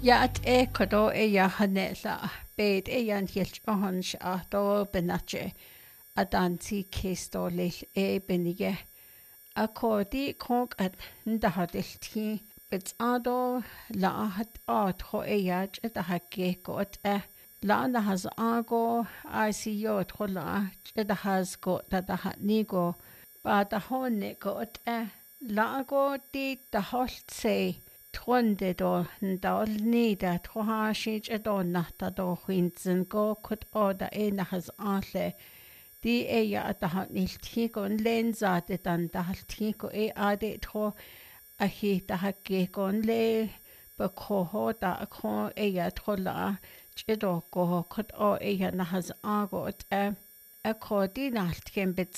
Yaat kodo yahanela bed yan hilt ohans ahdo benache adanti kisto lil benige akodi kong at ndahadilti betsado la hat at ho yaj edahake got la nahas ago ICU thola edahas go tadahat nigo bada honne got la go di daholt se Tronde do ndal nida trohashich edonata do hinzen go kut oda enahas anle di ya atahat niltiko lenza de dan dahaltiko ade tro ahi dahake gon le bakoho da akho ya trola chedo go kut o ya nahas agot akho di naltken bets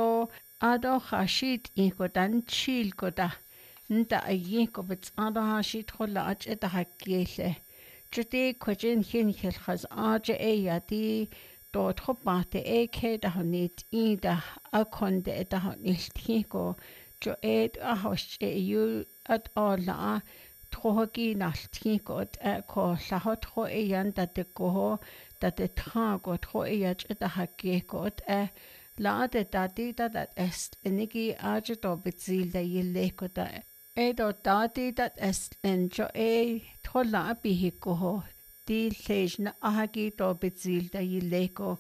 ado khashit iko dan chil ko da nta ayiko bets hashit trola ach edahakele chute kwajin hin khas age di do tropate ke da nit ida akonde da nicht hiko jo a host you at alla trogi naltiko ko lahot ho yan da de go da de trago tro da hakeko la de dati da est enigi age do bezil da yeleko da do dati da est en jo trola bihiko di lejna ahagi do bezil da yileko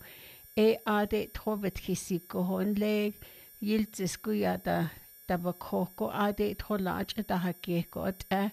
ade trovet kisiko honle yiltsiskuya da bakoko ade trolaj da hakeko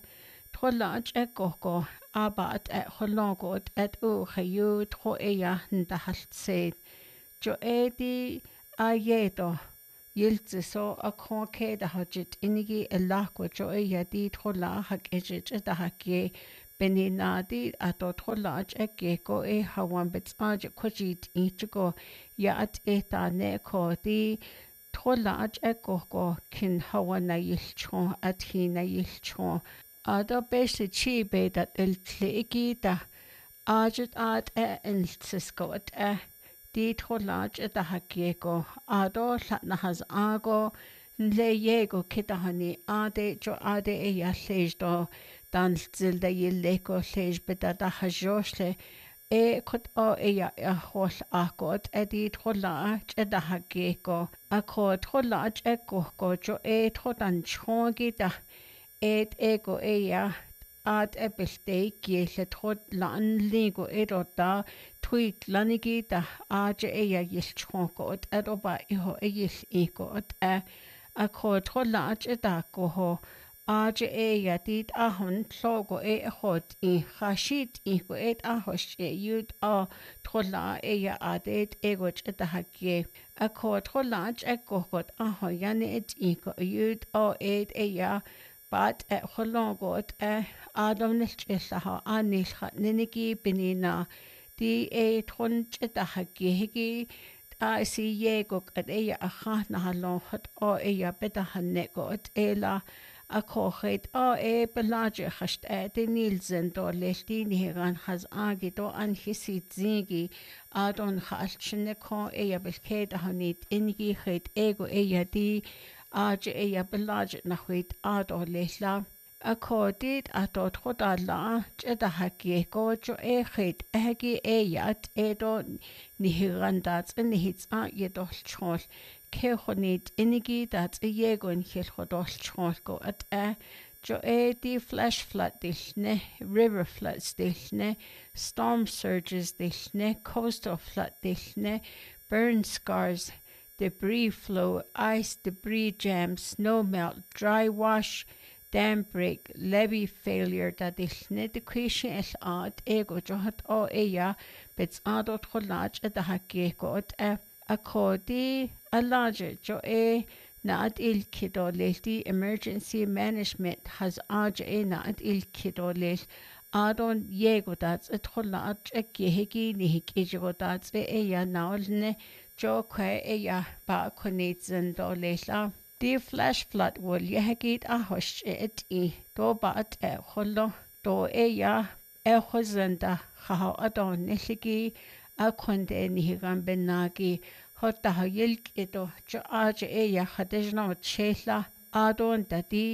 trolaj koko abat holongo u khayu tro nda haltse jo di ayedo yiltsiso akonke da hajit inigi elako jo di trola hakeje da hakke Beninadi ato trolaj geko hawan betsaj kojit ichigo ya at ne ko di trolaj goko kin hawan na yilchon at hina yilchon ado beste chi be dat el tlegi da ajet at eltsisko di trolaj da hakeko ado latna has ago le yego kitahani ade jo ade ya lejdo dan zilda yilleko lej beta da hajoshle kot o ya hol akot edi trola da hageko akot trola go jo trodan chongi da ego ya ad ebelte gele trod lan ligo da tweet lanigi da aje ya yilchonko edoba iho yil ikot akot trola da go Aje ya dit ahon logo hot khashit ko ahos yud trola ya adet egot etahake akot trola ekot aho yani ko yud ya bat hologot adam nilchaha anil khatniki binina di tron etahake hegi si yego at ya akha na halon hot ya betahanne got ela a cochet belaje hast de Nielsen do lestini heran has agi do an hisi zingi adon halchne ko belked hanit ingi het ego di age belaje na het ado lesla a codit ato trodala cheda haki ko jo het hagi at edo ni herandat ni hits jedol chol Kehonit inigi dat yegon hilhodol cholko at jo di flash flood dishne, river floods dishne, storm surges dishne, coastal flood dishne, burn scars, debris flow, ice debris jam, snow melt, dry wash, dam break, levee failure da dishne decreasing at ego johat bets adot holaj at the hakeko at Akodi alaje jo na at il kido leti emergency management has na at il kido let adon yego dat et hola at hegi ni hikijo dat ya naulne jo kwe ya ba konitsen do letla di flash flood wol yehegit a hosh do ba at holo do ya hozenda kha adon niligi akonde ni higan benagi hotta hayilk edo jo aje ya khadejna chela adon dadi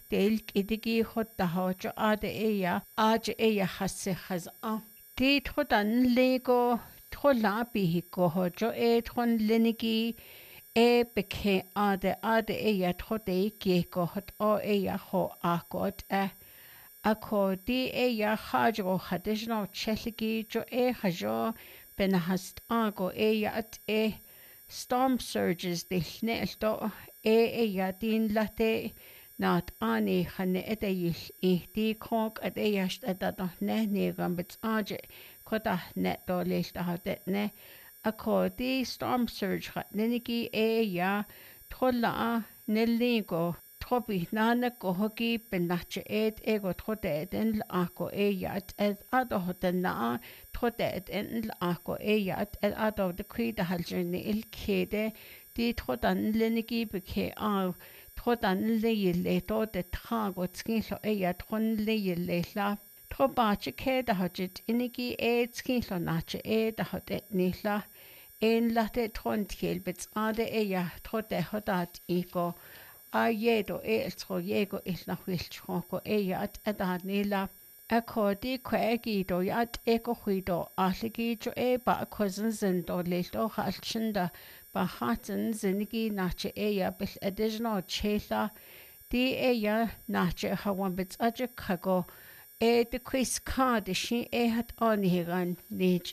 del idigi hotta hojo ade eya hasse hazan. Di thodan lego thola bihiko hojo thon linigi beke ade eya thode geko hot o eya ho akot Ako di eya hajo hadishno cheligi jo hajo benahast ago eya at storm surges dilnelto eya din late not ani hane edayil di konk at eyast edado ne negambits aje kota netto lista hadetne ako di storm surge hat ninigi eya tola neligo Trobi nana gohogi benache ego trote en ako eyat ado hotena trote en ako eyat ado de krida haljene il kede di trodan lenigi beke trodan le to de trago skinlo eyat tron le la trobache kede hajit inigi skinlo nache da hotet nila en late tron tjelbets ade eya trote hodat ego Yedo yego ilna wilchoko yat adanila akodi kwagido yat eko huido aligijo ba cousins and lito halchinda ba hatten zinigi nache bil additional chela di nache hawambits aja kago de quiz card shi hat onigan nich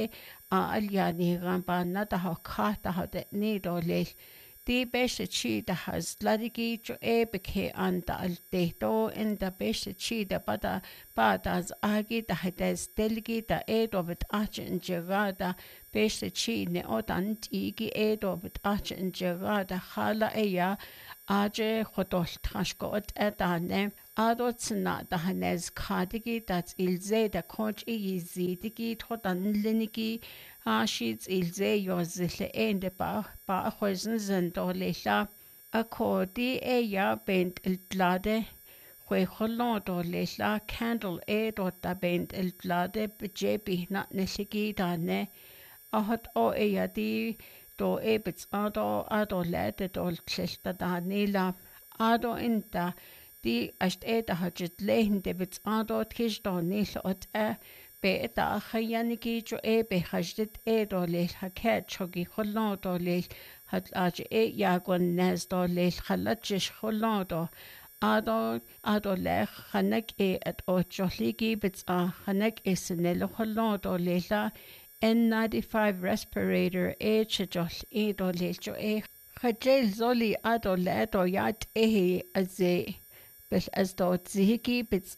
alyanigan ba nada ha kata ha de nido lil Di beste chi da has ladigi jo beke anda al deto in da beste chi da badas agi da hades delgi da dobet achen gerada beste chi ne odan tigi dobet achen gerada hala aje hodol transkot edane adotsna da hanes kadigi dat ilze da konch izidigi todan linigi Ashits ilze yozile ende ba hoisen zendolila akodi bent iltlade hwe holodolila candle dota bent iltlade bjebi na nishigi dane ahot o di do bits ado lede dol klesta danila ado inta di asht da hajit lehende bits ado tkish do nil ot Beta Hayaniki jo be hajdet dolil haket chogi holon dolil hat aj yagon nes dolil halachish holodo ado lech hanek at ocholigi bits hanek senel holon dolila N95 respirator chajol dolil jo hajel zoli ado ledo yat aze bel as do zihiki bits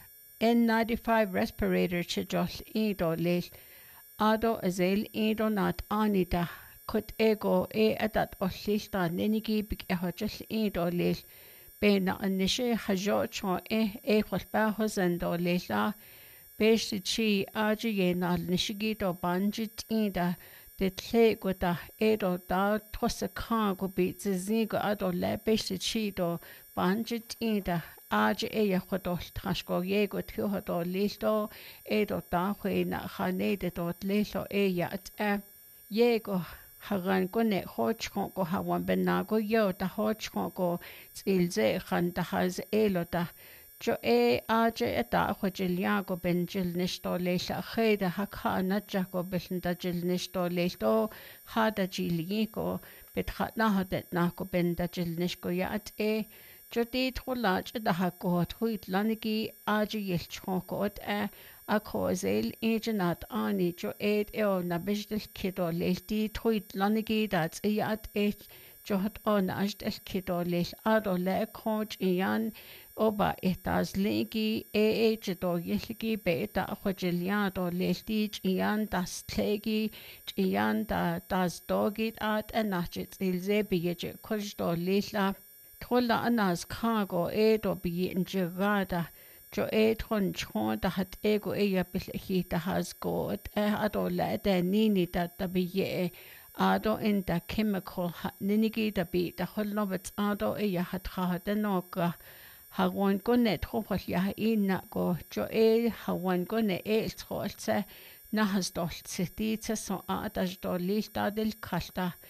N95 respirator chajol lil ado azel nat anita kut ego adat ollista nenigi big hajol lil bena anishe hajot khwalba hozendo lila beshi chi aji yenal nishigi do banjit ida de tlego da tosaka go bi zigo ado le beshi chi do banjit ida Aj khodol trashko yego tjuhodo listo da khina khanede dot lilo at yego hagan kone hochko go hawan benago yo da hochko go tsilze khan da haz da jo aj da khojilyago benjil nisto lila kheda hakana jako belinda jil nisto lilo hada jiligo betkhana hadet nako benda jil nisko at Jodi tolaj da hakot huit lanigi aji yelchokot a kozel ejanat ani jo na bijdel kido lelti huit lanigi dat yat johot on ajdel kido lel ado le coach ian oba etas legi do yelgi beta khojiliado lelti ian das tlegi ian das dogit at anachit ilze bije kojdo lila Tolla anas cargo do bi injurada jo tron chon da hat ego bil has got ado la da nini da bi ado in da chemical ninigi da bi da holobet ado hat ha noka hawan gonet hofal ya inna go jo hawan gone trolse na has dol city so adas do lista del kasta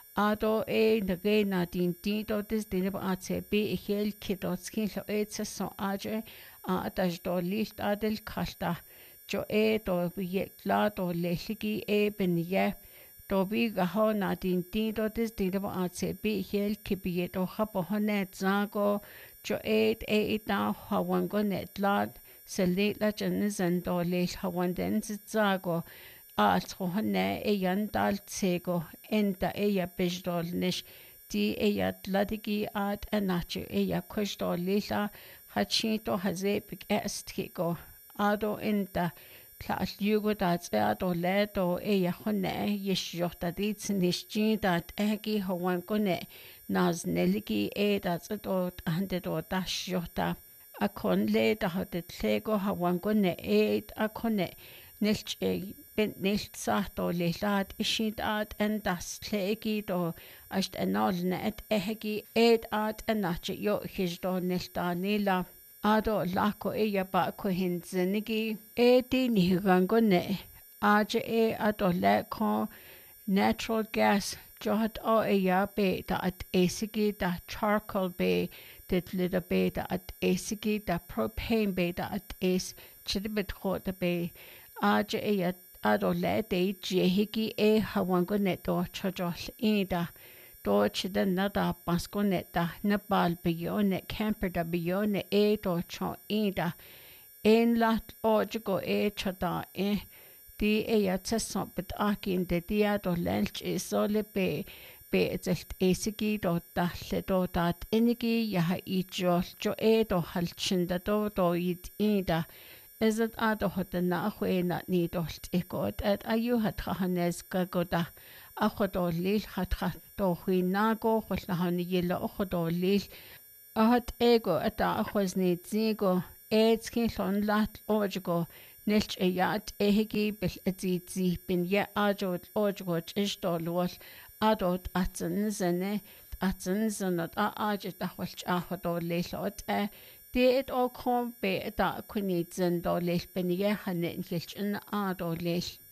Ado nage na din do dis din ba atse be hel kidot skin lo so aje ataj do list adel kasta jo do bi klar do leshigi benye do bi gaho na din do dis din ba atse be hel kibi do hapo honet zago jo da hawango net lad selela jenizen do lesh hawanden zago Altrohne yandal tsego enda bejdol nish di ladigi ad anachu kushdol lila hachito hazepik estkiko ado enda tlaal yugo dat zveado ledo hone yeshjota dit nishjin dat egi hawan kone naz neligi dat zedot handedo dashjota akon le da hadet lego hawan kone akone Nilt nilt sagt og lillat ishit at en das klegi do ast enalne et ehegi at enache jo hisdo nilta nila ado lako ba ko hinzenigi di nigango ne aje ado leko natural gas johat be da at esigi da charcoal be dit lida be da at esigi da propane be da at chidibit khota be aje ado le de jehiki hawango neto chajol ida do chida nada pasko neta nepal bione camper da bione do cho ida en lat ojigo chada di tseso bet akin de dia do lench isole be zelt esigi do dalle do dat enigi ya ijol jo do halchinda do ida Is it adohota na na ni dolt ikot at ayu hatrahanes gagoda achodol lil hatrat do nago hoslahani yela ochodol lil ahat ego ata achos ni zigo skin lon lat ojigo nilch yat ehigi bil zi bin ye ajot ojigo isdolwol adot atsen zene atsen zanot ajet ahwalch ahodol lil ot Det og kom be da kunnitzen do lech benige hanen kilchen a do lech